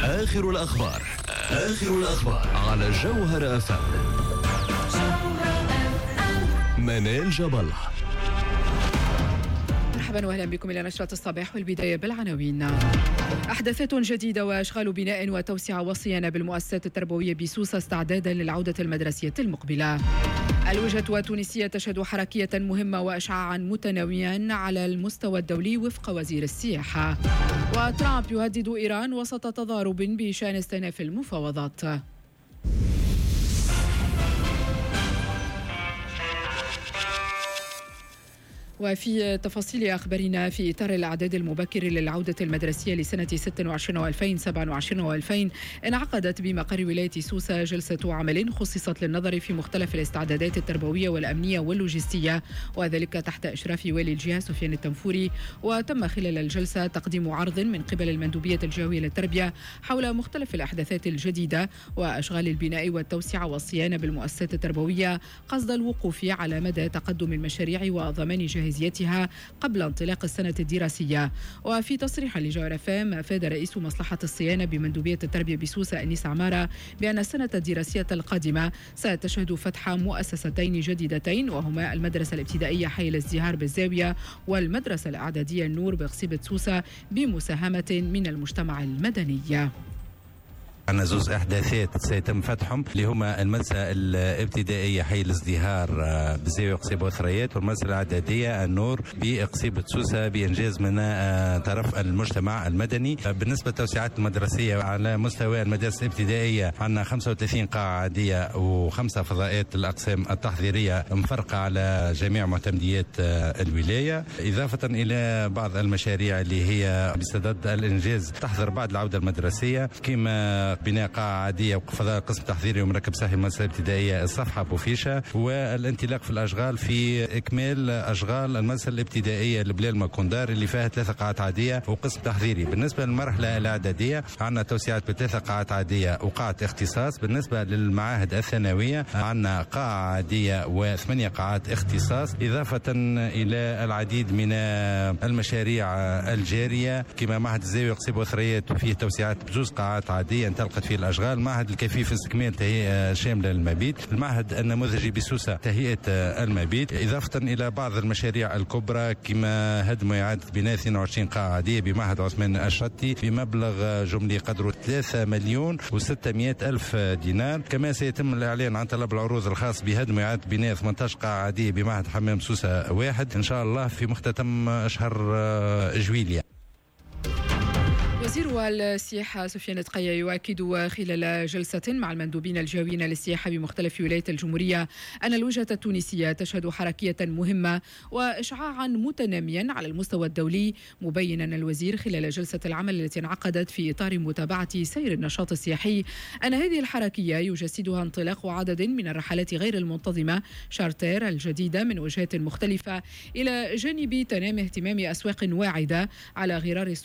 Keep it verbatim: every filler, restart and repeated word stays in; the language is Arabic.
آخر الأخبار آخر الأخبار على جوهر أف أم. منال جبل. مرحبا واهلا بكم الى نشرة الصباح، والبداية بالعناوين. احداثات جديدة واشغال بناء وتوسعة وصيانة بالمؤسسات التربوية بسوسة استعدادا للعودة المدرسية المقبلة. الوجهة التونسية تشهد حركية مهمة واشعاعا متنوعا على المستوى الدولي وفق وزير السياحة. وترامب يهدد ايران وسط تضارب بشان استئناف المفاوضات. وفي تفاصيل أخبارنا، في إطار الأعداد المبكر للعودة المدرسية لسنة ستة وعشرين وألفين وسبعة وعشرين وألفين، انعقدت بمقر ولاية سوسة جلسة عمل خصصت للنظر في مختلف الاستعدادات التربوية والأمنية واللوجستية، وذلك تحت إشراف والي الجهة سفيان التنفوري. وتم خلال الجلسة تقديم عرض من قبل المندوبية الجهوية للتربية حول مختلف الأحداثات الجديدة وأشغال البناء والتوسعة والصيانة بالمؤسسات التربوية، قصد الوقوف على مدى تقدم المشاريع وضمان جهة جاهزيتها قبل انطلاق السنة الدراسية. وفي تصريح لجوهر أف أم، أفاد رئيس مصلحة الصيانة بمندوبية التربية بسوسة أنيس عمارة بأن السنة الدراسية القادمة ستشهد فتح مؤسستين جديدتين، وهما المدرسة الابتدائية حي الازدهار بالزاوية والمدرسة الإعدادية النور بقصيبة سوسة بمساهمة من المجتمع المدني. عنا زوز احداثات سيتم فتحهم اللي هما المدرسه الابتدائيه حي الازدهار بزاويه قصيبه وثريات، والمدرسه الاعداديه النور بقصيبه سوسه بانجاز من طرف المجتمع المدني. بالنسبه للتوسعات المدرسيه على مستوى المدارس الابتدائيه عندنا خمسة وثلاثين قاعه عاديه وخمسه فضاءات الاقسام التحضيريه مفرقه على جميع معتمديات الولايه، اضافه الى بعض المشاريع اللي هي بصدد الانجاز تحضر بعد العوده المدرسيه، كما بناء قاعة عادية وفضاء قسم تحضيري ومركب صحي المدرسة الابتدائية الصفحة بوفيشة، والانطلاق في الأشغال في إكمال أشغال المدرسة الابتدائية البلال ماكوندار اللي فيها ثلاثة قاعات عادية وقسم تحضيري. بالنسبة للمرحلة الإعدادية عندنا توسعات بثلاثة قاعات عادية وقاعة اختصاص. بالنسبة للمعاهد الثانوية عندنا قاعة عادية وثمانية قاعات اختصاص، إضافة إلى العديد من المشاريع الجارية كما معهد الزاوية قصيبة وثريات فيه توسعات بجوز قاعات عادية انطلقت فيه الأشغال، معهد الكفيف استكمال تهيئة شاملة للمبيت، المعهد النموذجي بسوسة تهيئة المبيت، إضافة إلى بعض المشاريع الكبرى كما هدم وإعادة بناء اثنين وعشرين قاعة عادية بمعهد عثمان الشطي بمبلغ جملي قدره ثلاثة مليون وستمائة ألف دينار. كما سيتم الإعلان عن طلب العروض الخاص بهدم وإعادة بناء ثمانية عشر قاعة عادية بمعهد حمام سوسة واحد إن شاء الله في مختتم شهر جويليا. وزير السياحة سفيان تقيا يؤكد خلال جلسة مع المندوبين الجهويين للسياحة بمختلف ولايات الجمهورية أن الوجهة التونسية تشهد حركية مهمة وإشعاعا متناميا على المستوى الدولي، مبينا الوزير خلال جلسة العمل التي انعقدت في إطار متابعة سير النشاط السياحي أن هذه الحركية يجسدها انطلاق عدد من الرحلات غير المنتظمة شارتر الجديدة من وجهات مختلفة، إلى جانب تنامي اهتمام أسواق واعدة على غرار